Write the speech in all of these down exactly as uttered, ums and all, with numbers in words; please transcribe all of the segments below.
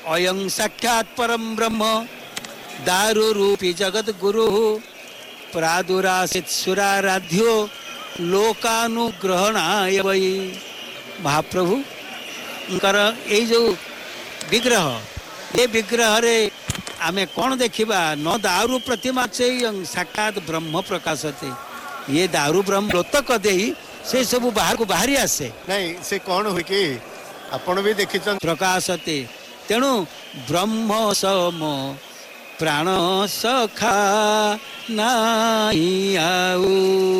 अयं साक्षात् परम ब्रह्म दारु रूपी जगत गुरु प्रादुरासित सुराराध्यो लोकानुग्रहणाय वै। महाप्रभु ये जो विग्रह ये विग्रह रे आमे कौन देखिबा न दारु प्रतिमा से साक्षात ब्रह्म प्रकाशते। ये दारु ब्रह्म लोतक दे से सब बाहर को बाहरी आसे नहीं से कौन हुई कि आपण भी देखि प्रकाशते। तेणु ब्रह्म सम प्राण सखा नाही आउ।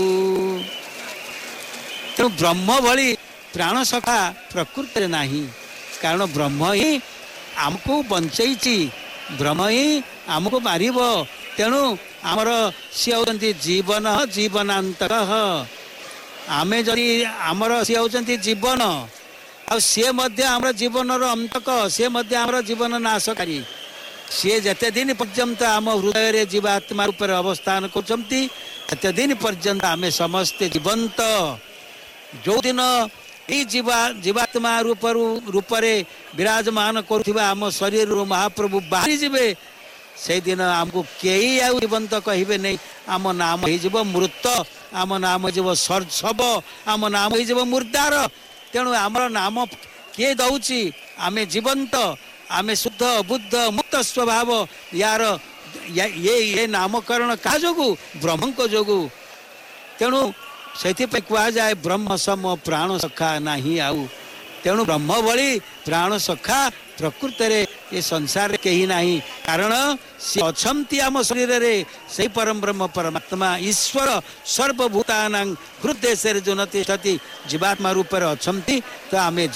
तेणु ब्रह्म भली प्राण सखा प्रकृति नाही। कारण ब्रह्म ही आमको बंचैची ब्रह्म ही आमको मारिब। तेणु आमर सी होती जीवन जीवनांतक आमे जदि आमर सी होती जीवन आ सी आमर जीवन अंतक सी आमर जीवन नाशकारी। सी जते दिन पर्यंत आम हृदय जीवात्मा रूप अवस्थान करते दिन पर्यंत आमे समस्ते जीवंत। जो दिन ये जीवा जीवात्मा रूप रूपरे विराजमान करुवा आम शरीर महाप्रभु बाहरी जीवे से दिन आमको कई आउ जीवंत कहे नहीं। आम नाम हो मृत आम नाम हो शव आम नाम हो मुर्दार। तेणु आमर नाम किए दौची आमे जीवंत आमे शुद्ध बुद्ध मुक्त स्वभाव यार ये ये नामकरण क्या जोगु ब्रह्म को जोगु। तेणु से कह जाए ब्रह्म सम प्राण सखा नहीं आउ। तेणु ब्रह्म भली प्राण सखा प्रकृति रे ये संसार कहीं नहीं। कारण सी अछंती आम शरीर रे से परम ब्रह्म परमात्मा ईश्वर सर्वभूतानां हृदय से जो नति जीवात्मा रूप अछंती। तो आमे